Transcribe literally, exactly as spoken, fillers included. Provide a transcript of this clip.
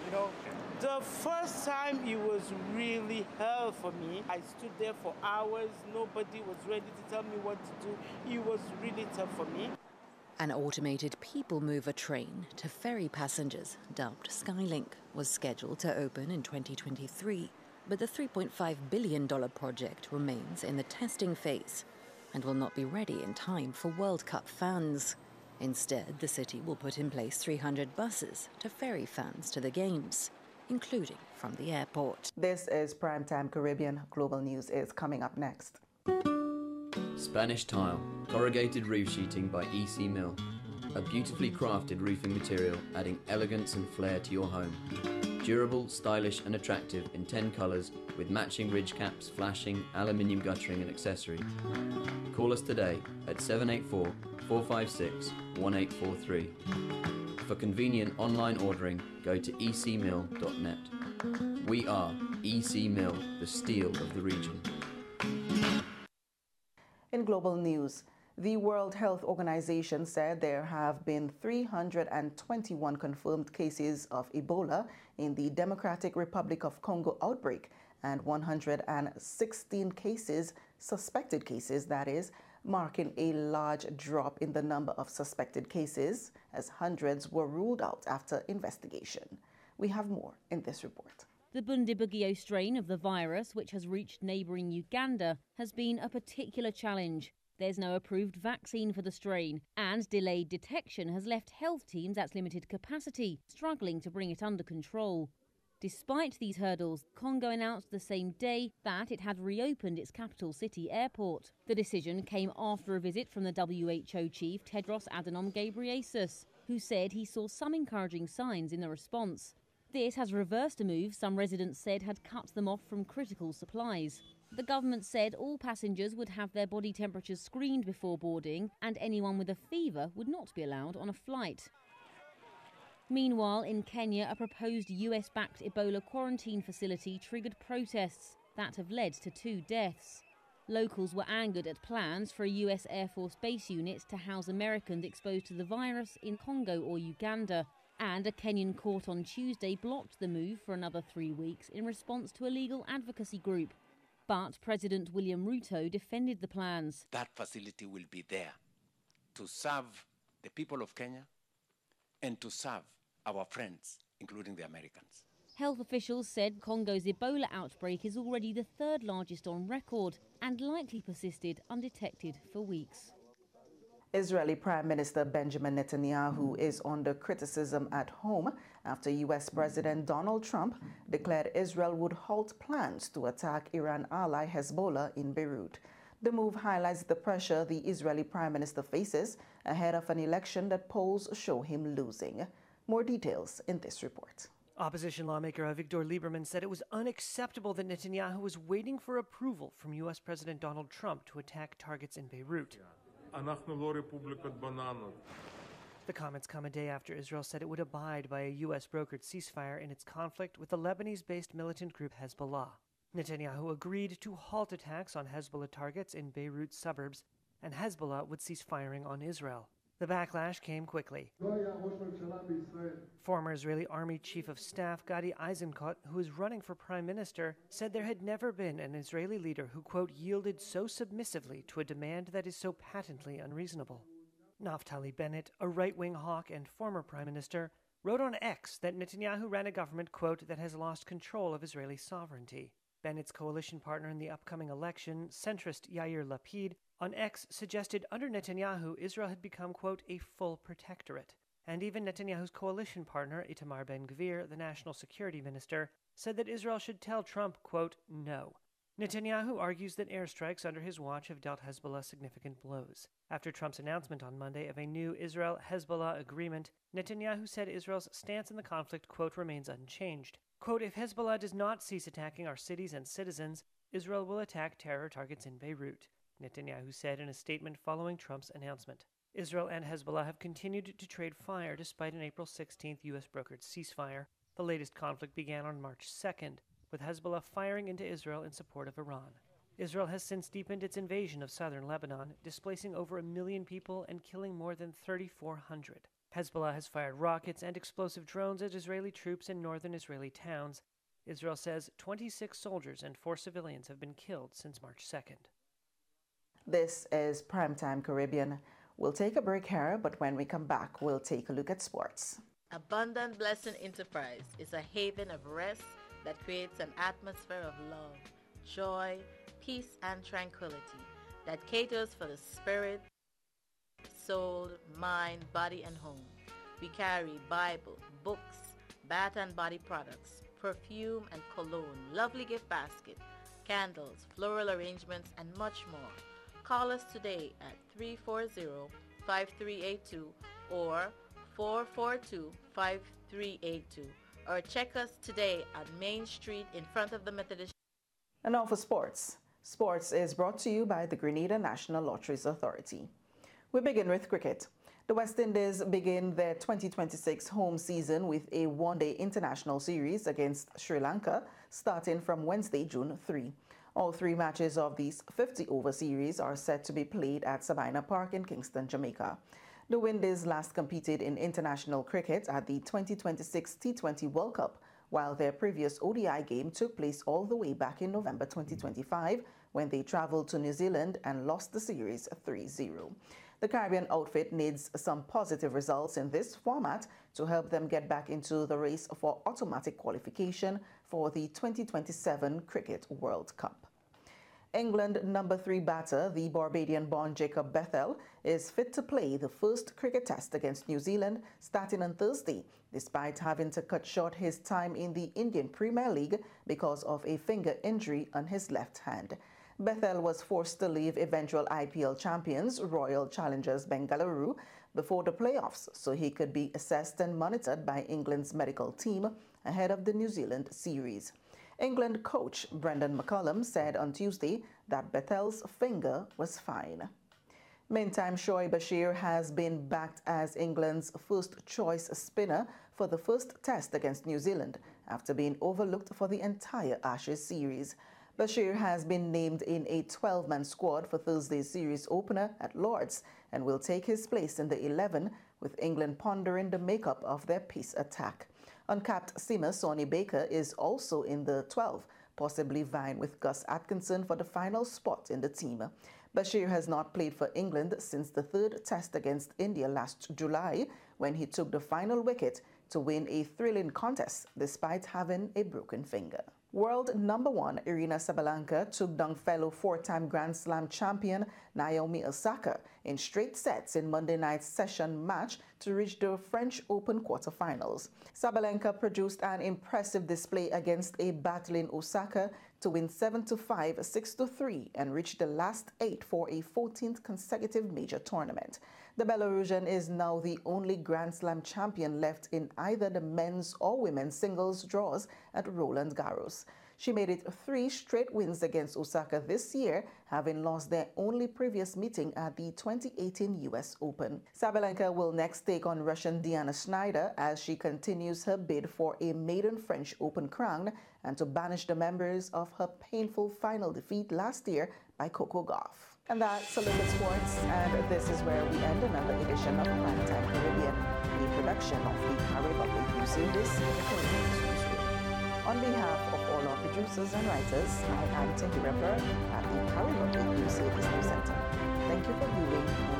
You know, the first time it was really hell for me. I stood there for hours. Nobody was ready to tell me what to do. It was really tough for me. An automated people mover train to ferry passengers, dubbed Skylink, was scheduled to open in twenty twenty-three, but the three point five billion dollars project remains in the testing phase and will not be ready in time for World Cup fans. Instead, the city will put in place three hundred buses to ferry fans to the games, including from the airport. This is Primetime Caribbean. Global News is coming up next. Spanish Tile, corrugated roof sheeting by E C Mill. A beautifully crafted roofing material adding elegance and flair to your home. Durable, stylish and attractive in ten colours with matching ridge caps, flashing, aluminium guttering and accessory. Call us today at seven eight four, four five six, one eight four three. For convenient online ordering, go to e c mill dot net. We are E C Mill, the steel of the region. In global news, the World Health Organization said there have been three hundred twenty-one confirmed cases of Ebola in the Democratic Republic of Congo outbreak and one hundred sixteen cases, suspected cases that is, marking a large drop in the number of suspected cases as hundreds were ruled out after investigation. We have more in this report. The Bundibugyo strain of the virus, which has reached neighbouring Uganda, has been a particular challenge. There's no approved vaccine for the strain, and delayed detection has left health teams at limited capacity, struggling to bring it under control. Despite these hurdles, Congo announced the same day that it had reopened its capital city airport. The decision came after a visit from the W H O chief Tedros Adhanom Ghebreyesus, who said he saw some encouraging signs in the response. This has reversed a move some residents said had cut them off from critical supplies. The government said all passengers would have their body temperatures screened before boarding and anyone with a fever would not be allowed on a flight. Meanwhile, in Kenya, a proposed U S-backed Ebola quarantine facility triggered protests that have led to two deaths. Locals were angered at plans for a U S Air Force base unit to house Americans exposed to the virus in Congo or Uganda. And a Kenyan court on Tuesday blocked the move for another three weeks in response to a legal advocacy group. But President William Ruto defended the plans. That facility will be there to serve the people of Kenya and to serve our friends, including the Americans. Health officials said Congo's Ebola outbreak is already the third largest on record and likely persisted undetected for weeks. Israeli Prime Minister Benjamin Netanyahu is under criticism at home after U S President Donald Trump declared Israel would halt plans to attack Iran ally Hezbollah in Beirut. The move highlights the pressure the Israeli Prime Minister faces ahead of an election that polls show him losing. More details in this report. Opposition lawmaker Avigdor Lieberman said it was unacceptable that Netanyahu was waiting for approval from U S President Donald Trump to attack targets in Beirut. The comments come a day after Israel said it would abide by a U S-brokered ceasefire in its conflict with the Lebanese-based militant group Hezbollah. Netanyahu agreed to halt attacks on Hezbollah targets in Beirut suburbs, and Hezbollah would cease firing on Israel. The backlash came quickly. Former Israeli Army Chief of Staff Gadi Eisenkot, who is running for prime minister, said there had never been an Israeli leader who, quote, yielded so submissively to a demand that is so patently unreasonable. Naftali Bennett, a right-wing hawk and former prime minister, wrote on X that Netanyahu ran a government, quote, that has lost control of Israeli sovereignty. Bennett's coalition partner in the upcoming election, centrist Yair Lapid, on X suggested under Netanyahu, Israel had become, quote, a full protectorate. And even Netanyahu's coalition partner, Itamar Ben-Gvir, the national security minister, said that Israel should tell Trump, quote, no. Netanyahu argues that airstrikes under his watch have dealt Hezbollah significant blows. After Trump's announcement on Monday of a new Israel-Hezbollah agreement, Netanyahu said Israel's stance in the conflict, quote, remains unchanged. Quote, if Hezbollah does not cease attacking our cities and citizens, Israel will attack terror targets in Beirut, Netanyahu said in a statement following Trump's announcement. Israel and Hezbollah have continued to trade fire despite an April sixteenth U S-brokered ceasefire. The latest conflict began on March second, with Hezbollah firing into Israel in support of Iran. Israel has since deepened its invasion of southern Lebanon, displacing over a million people and killing more than thirty-four hundred. Hezbollah has fired rockets and explosive drones at Israeli troops in northern Israeli towns. Israel says twenty-six soldiers and four civilians have been killed since March second. This is Primetime Caribbean. We'll take a break here, but when we come back, we'll take a look at sports. Abundant Blessing Enterprise is a haven of rest that creates an atmosphere of love, joy, peace, and tranquility that caters for the spirit, soul, mind, body, and home. We carry Bible, books, bath and body products, perfume and cologne, lovely gift basket, candles, floral arrangements, and much more. Call us today at three four zero, five three eight two or four four two, five three eight two, or check us today at Main Street in front of the Methodist. And now for sports. Sports is brought to you by the Grenada National Lotteries Authority. We begin with cricket. The West Indies begin their twenty twenty-six home season with a one-day international series against Sri Lanka starting from Wednesday, June third. All three matches of this fifty-over series are set to be played at Sabina Park in Kingston, Jamaica. The Windies last competed in international cricket at the twenty twenty-six T twenty World Cup, while their previous O D I game took place all the way back in November twenty twenty-five when they travelled to New Zealand and lost the series three zero. The Caribbean outfit needs some positive results in this format to help them get back into the race for automatic qualification for the twenty twenty-seven Cricket World Cup. England number three batter, the Barbadian-born Jacob Bethel, is fit to play the first cricket test against New Zealand starting on Thursday, despite having to cut short his time in the Indian Premier League because of a finger injury on his left hand. Bethel was forced to leave eventual I P L champions Royal Challengers Bengaluru before the playoffs so he could be assessed and monitored by England's medical team ahead of the New Zealand series. England coach Brendan McCullum said on Tuesday that Bethel's finger was fine. Meantime, Shoaib Bashir has been backed as England's first-choice spinner for the first test against New Zealand after being overlooked for the entire Ashes series. Bashir has been named in a twelve-man squad for Thursday's series opener at Lord's and will take his place in the eleven, with England pondering the makeup of their pace attack. Uncapped seamer Sonny Baker is also in the twelve, possibly vying with Gus Atkinson for the final spot in the team. Bashir has not played for England since the third test against India last July, when he took the final wicket to win a thrilling contest despite having a broken finger. World number one Aryna Sabalenka took down fellow four-time Grand Slam champion Naomi Osaka in straight sets in Monday night's session match to reach the French Open quarterfinals. Sabalenka produced an impressive display against a battling Osaka to win seven to five, six to three and reach the last eight for a fourteenth consecutive major tournament. The Belarusian is now the only Grand Slam champion left in either the men's or women's singles draws at Roland Garros. She made it three straight wins against Osaka this year, having lost their only previous meeting at the twenty eighteen U S Open. Sabalenka will next take on Russian Diana Schneider as she continues her bid for a maiden French Open crown and to banish the members of her painful final defeat last year by Coco Gauff. And that's a look at sports, and this is where we end another edition of Primetime Caribbean, a production of the Caribbean U C. This is the Caribbean Newsroom. On behalf of all our producers and writers, I am Tinky Ripper at the Caribbean U C Business Center. Thank you for viewing.